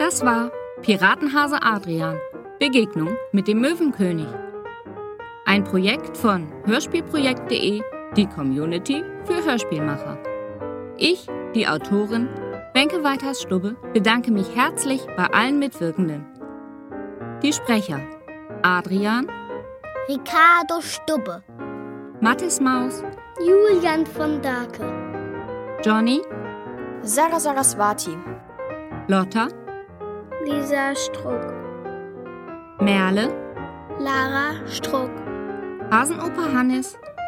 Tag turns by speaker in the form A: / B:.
A: Das war Piratenhase Adrian, Begegnung mit dem Möwenkönig. Ein Projekt von hörspielprojekt.de, die Community für Hörspielmacher. Ich, die Autorin Wenke Weithers-Stubbe, bedanke mich herzlich bei allen Mitwirkenden. Die Sprecher: Adrian,
B: Ricardo Stubbe,
A: Mathis Maus,
B: Julian von Dake,
A: Johnny,
C: Sarah Saraswati,
A: Lotta,
B: Lisa Struck,
A: Merle,
B: Lara Struck,
A: Hasenoper Hannes,